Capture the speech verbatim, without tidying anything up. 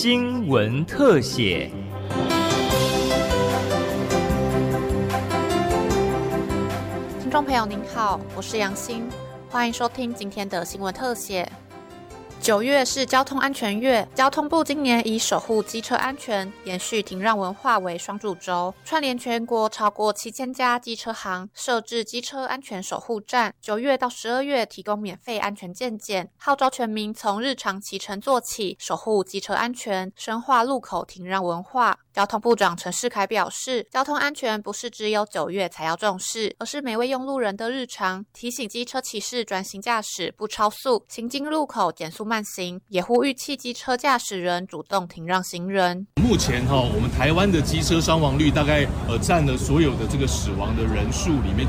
新闻特写。 听众朋友您好，我是杨欣，欢迎收听今天的新闻特写。九月是交通安全月，交通部今年以守护机车安全、延续停让文化为双主轴，串联全国超过七千家机车行，设置机车安全守护站。九月到十二月提供免费安全健检，号召全民从日常骑乘做起，守护机车安全，深化路口停让文化。交通部长陈世凯表示，交通安全不是只有九月才要重视，而是每位用路人的日常，提醒机车骑士专心驾驶，不超速，行经路口减速慢行，也呼吁汽机车驾驶人主动停让行人。 目前哈、哦，我们台湾的机车伤亡率大概呃占了所有的这个死亡的人数里面